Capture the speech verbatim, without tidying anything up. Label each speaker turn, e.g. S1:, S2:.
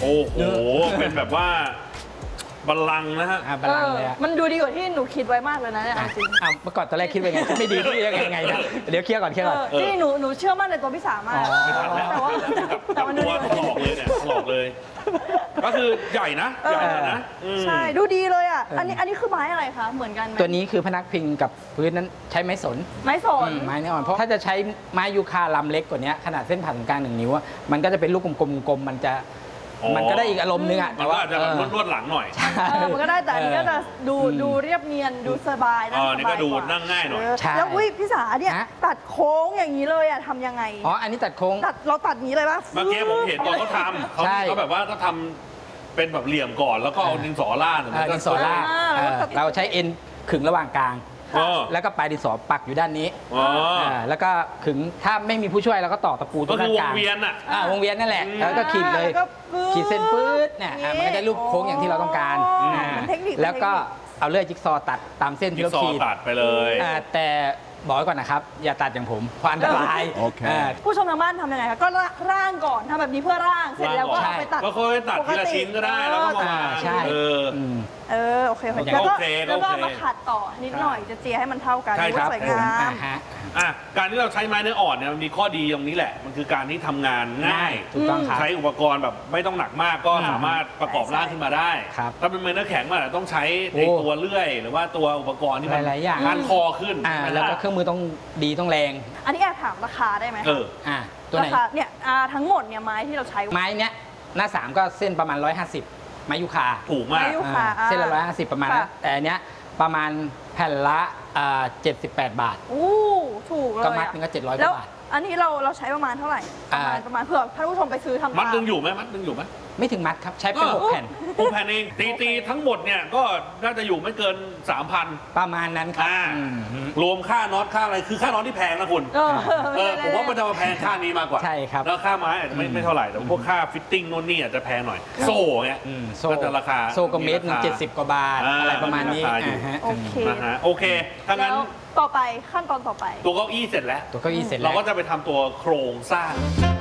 S1: โอ้โหเป็นแบบว่าบัลลังก์นะฮะ
S2: บัลลังก์เลยอะ
S3: มันดูดีกว่าที่หนูคิดไว้มากเลยนะเนี่ยจริง
S2: อ้าวเมื่อก่อนตอนแรกคิดว่าไงไม่ดีที่ยังไงนะเดี๋ยวเคลียร์ก่อนเคลียร์ก่อน
S3: ที่หนูหนูเชื่อมั่นในตัวพี่สามาก
S1: ไม่ทันแล้วแต่ว่าแต่มันตัวถลอกเลยเนี่ยถลอกเลยก็คือใหญ่นะใหญ่นะ
S3: ใช่ดูดีเลยอ่ะอันนี้อันนี้คือไม้อะไรคะเหมือนกันไหม
S2: ตัวนี้คือพนักพิงกับพื้นนั้นใช้ไม้สน
S3: ไม้สน
S2: ไม้แน่นอนเพราะถ้าจะใช้ไม้ยูคาลำเล็กกว่านี้ขนาดเส้นผ่าศูนย์กลางหนึ่งนิ้วมันก็จะเป็นลูกกลมๆมันจะมันก็ได้อีกอารมณ์นึงอ่ะ
S1: แต่ว่าจะแบบนวดหลังหน่อย
S3: มันก็ได้แต่อันนี้ก็จะดูดูเรียบเนียนดูสบาย
S1: นะอ๋อนี่ก็ดูนั่งง่ายหน่อย
S3: แล้วอุ้ยพี่สาเนี่ยตัดโค้งอย่างนี้เลยอ่ะทำยังไง
S2: อ๋ออันนี้ตัดโค้ง
S3: ตัดเราตัดนี้เลยป่ะ
S1: เมื่อกี้ผมเห็นตอนเขาทำเขาเขาแบบว่าเขาทำเป็นแบบเหลี่ยมก่อนแล้วก็เอาดินสอล่าด
S2: ดินสอล่าดเราใช้เอ็นขึงระหว่างกลางแล้วก็ปลายดินสอปักอยู่ด้านนี้แล้วก็ขึงถ้าไม่มีผู้ช่วยเราก็ต่อตะปูตรงกลาง
S1: วงเวียนอ่ะ
S2: วงเวียนนั่นแหละแล้วก็ขีดเลยขีดเส้นปื๊ดเนี่ยมันก็ได้รูปโค้งอย่างที่เราต้องการแล้วก็เอาเลื่อยจิ๊กซอตัดตามเส้นที่เราขีด
S1: ตัดไปเลย
S2: แต่บอกไว้ก่อนนะครับอย่าตัดอย่างผมเพราะอันตราย
S3: ผู้ชมทางบ้านทำยังไงคะก็ร่างก่อนทำแบบนี้เพื่อร่างเสร็จแล้วก็ไปตัด
S1: ก็ค่อยตัดทีละชิ้นก็ได้แล้วก็มา
S2: ใช่
S1: เออ
S3: เออโอเคแล้วก็แล้วก็มาขัดต่อนิดหน่อยจะเจียให้มันเท่ากันสวยงาม
S1: อ่ะการที่เราใช้ไม้เนื้ออ่อนเนี่ยมันมีข้อดีตรงนี้แหละมันคือการที่ทำงานง่าย
S2: ถูกต้องครับ
S1: ใช้อุปกรณ์แบบไม่ต้องหนักมากก็สามารถประกอบร่างขึ้นมาได้ถ้าเป็นไม้เนื้อแข็งมันต้องใช้ในตัวเลื่อยหรือว่าตัวอุปกรณ์ที่มันงานคอขึ้น
S2: แล้วก็เครื่องมือต้องดีต้องแรง
S3: อันนี้แอบถามราคาได้ไหม
S1: เออ
S2: อ่าตัวไหน
S3: เนี่ยทั้งหมดเนี่ยไม้ที่เราใช้
S2: ไม้เนี้ยหน้าสามก็เส้นประมาณร้อยห้าสิบไม้ยูคา
S1: ถูกมาก
S2: เส้นละร้อยห้าสิบประมาณนั้นแต่อันเนี้ยประมาณแผ่นละเจ็ดสิบแปดบาท
S3: โอ้ถูกเลย
S2: ก็มัดนึงก็เจ็ดร้อยกว่าบาท
S3: อันนี้เราเราใช้ประมาณเท่าไหร่ประมาณประมาณเผื่อท่านผู้ชมไปซื้อทำ
S1: มัดนึงอยู่ไหมมัดนึงอยู่ไหม
S2: ไม่ถึงมัดครับใช้เป็นหกแผ่น
S1: หกแผ่นเองตีตีทั้งหมดเนี่ยก็น่าจะอยู่ไม่เกิน สามพัน
S2: ประมาณนั้นครับ
S1: รวมค่าน็อตค่าอะไรคือค่าน็อตที่แพงนะคุณเออผมว่ามันจะมาแพงค่านี้มากกว่า
S2: ใช่ครับ
S1: แล้วค่าไม้อาจจะไม่ไม่เท่าไหร่แต่พวกค่าฟิตติ้งโน่นนี่อาจจะแพงหน่อยโซ่เงี้ยก็จะราคา
S2: โซ่ก็เมตรหนึ่งเจ็ดสิบกว่าบาทอะไรประมาณนี้
S3: โอเค
S1: โอเคถ้างั้น
S3: ต่อไปขั้นตอนต่อไป
S1: ตัวเก้าอี้เสร็จแล้ว
S2: ตัวเก้าอี้เสร็จแล้ว
S1: เราก็จะไปทำตัวโครงสร้าง